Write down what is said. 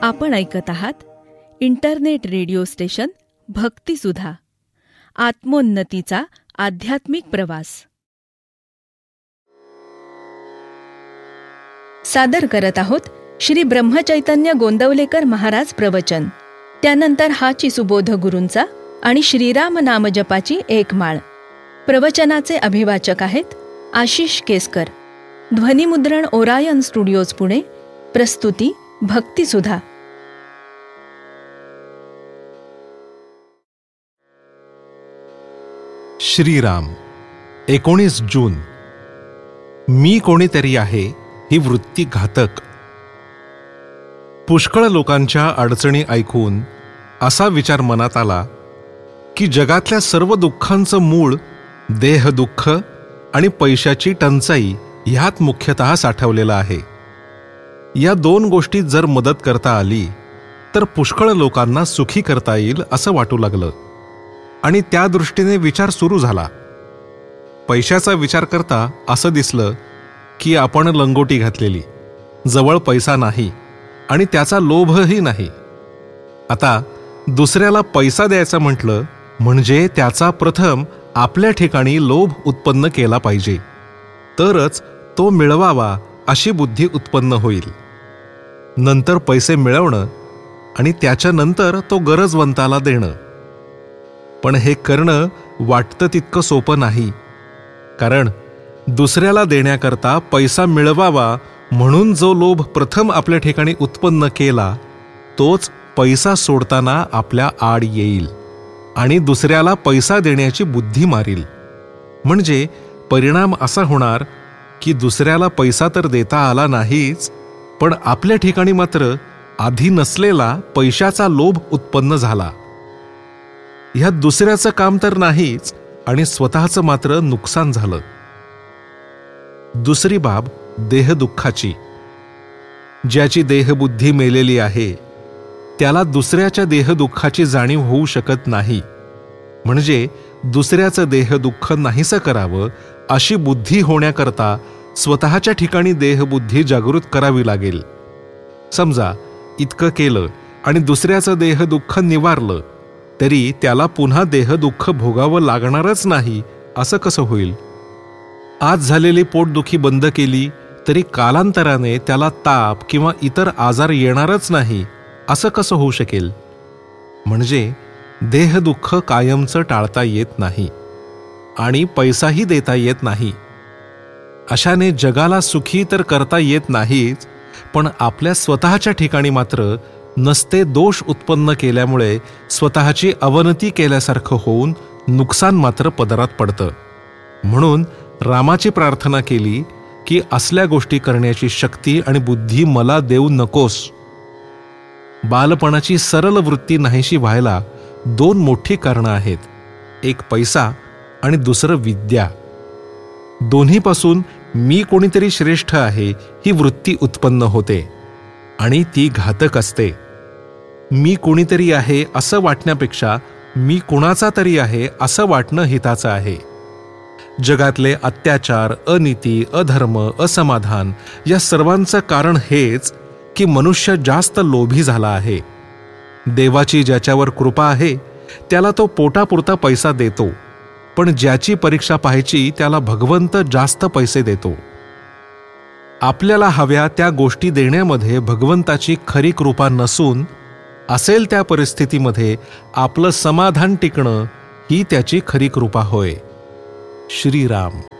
आपण ऐकत आहात इंटरनेट रेडिओ स्टेशन भक्तिसुधा, आत्मोन्नतीचा आध्यात्मिक प्रवास. सादर करत आहोत श्री ब्रह्मचैतन्य गोंदवलेकर महाराज प्रवचन. त्यानंतर हाची सुबोध गुरूंचा आणि श्रीराम नामजपाची एक माळ. प्रवचनाचे अभिवाचक आहेत आशिष केसकर. ध्वनिमुद्रण ओरायन स्टुडिओज पुणे. प्रस्तुती भक्तिसुधा. श्रीराम. 19 जून. मी कोणीतरी आहे ही वृत्ती घातक. पुष्कळ लोकांच्या अडचणी ऐकून असा विचार मनात आला की जगातल्या सर्व दुःखांचं मूळ देहदुःख आणि पैशाची टंचाई ह्यात मुख्यतः साठवलेलं आहे. या दोन गोष्टी जर मदत करता आली तर पुष्कळ लोकांना सुखी करता येईल असं वाटू लागलं आणि त्या दृष्टीने विचार सुरू झाला. पैशाचा विचार करता असं दिसलं की आपण लंगोटी घातलेली, जवळ पैसा नाही आणि त्याचा लोभही नाही. आता दुसऱ्याला पैसा द्यायचा म्हटलं म्हणजे त्याचा प्रथम आपल्या ठिकाणी लोभ उत्पन्न केला पाहिजे, तरच तो मिळवावा अशी बुद्धी उत्पन्न होईल. नंतर पैसे मिळवणं आणि त्याच्यानंतर तो गरजवंताला देणं. पण हे करणं वाटतं तितकं सोपं नाही, कारण दुसऱ्याला देण्याकरता पैसा मिळवावा म्हणून जो लोभ प्रथम आपल्या ठिकाणी उत्पन्न केला तोच पैसा सोडताना आपल्या आड येईल आणि दुसऱ्याला पैसा देण्याची बुद्धी मारील. म्हणजे परिणाम असा होणार की दुसऱ्याला पैसा तर देता आला नाहीच, पण आपल्या ठिकाणी मात्र आधी नसलेला पैशाचा लोभ उत्पन्न झाला. ह्या दुसऱ्याचं काम तर नाहीच आणि स्वतःचं मात्र नुकसान झालं. दुसरी बाब देहदुःखाची. ज्याची देहबुद्धी मेलेली आहे त्याला दुसऱ्याच्या देहदुःखाची जाणीव होऊ शकत नाही. म्हणजे दुसऱ्याचं देहदुःख नाहीसं करावं अशी बुद्धी होण्याकरता स्वतःच्या ठिकाणी देहबुद्धी जागृत करावी लागेल. समजा इतकं केलं आणि दुसऱ्याचं देहदुःख निवारलं तरी त्याला पुन्हा देहदुःख भोगावं लागणारच नाही असं कसं होईल? आज झालेली पोटदुखी बंद केली तरी कालांतराने त्याला ताप किंवा इतर आजार येणारच नाही असं कसं होऊ शकेल? म्हणजे देहदुःख कायमचं टाळता येत नाही आणि पैसाही देता येत नाही. अशाने जगाला सुखी तर करता येत नाहीच, पण आपल्या स्वतःच्या ठिकाणी मात्र नसते दोष उत्पन्न केल्यामुळे स्वतःची अवनती केल्यासारखं होऊन नुकसान मात्र पदरात पडतं. म्हणून रामाची प्रार्थना केली की असल्या गोष्टी करण्याची शक्ती आणि बुद्धी मला देऊ नकोस. बालपणाची सरळ वृत्ती नाहीशी व्हायला दोन मोठी कारणं आहेत, एक पैसा आणि दुसरं विद्या. दोन्हीपासून मी कोणीतरी श्रेष्ठ आहे ही वृत्ती उत्पन्न होते आणि ती घातक असते. मी कोणीतरी आहे असं वाटण्यापेक्षा मी कुणाचा तरी आहे असं वाटणं हिताचं आहे. जगातले अत्याचार, अनीती, अधर्म, असमाधान या सर्वांचं कारण हेच की मनुष्य जास्त लोभी झाला आहे. देवाची ज्याच्यावर कृपा आहे त्याला तो पोटापुरता पैसा देतो, पण ज्याची परीक्षा पाहायची त्याला भगवंत जास्त पैसे देतो. आपल्याला हव्या त्या गोष्टी देण्यामध्ये भगवंताची खरी कृपा नसून असेल त्या परिस्थितीमध्ये आपलं समाधान टिकणं ही त्याची खरी कृपा होय. श्रीराम.